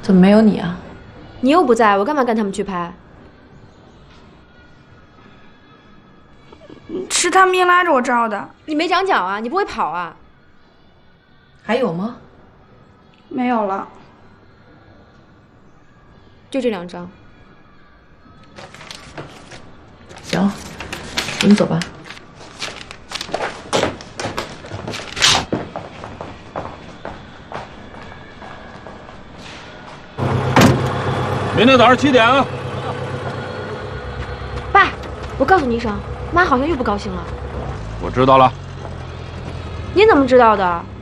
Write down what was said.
怎么没有你啊？ 你又不在，我干嘛跟他们去拍？ 是他们硬拉着我照的。 你没长脚啊？你不会跑啊？ 还有吗？ 没有了， 就这2张。 行，你们走吧。 明天早上7点啊！ 爸，我告诉你一声，妈好像又不高兴了。 我知道了。 您怎么知道的？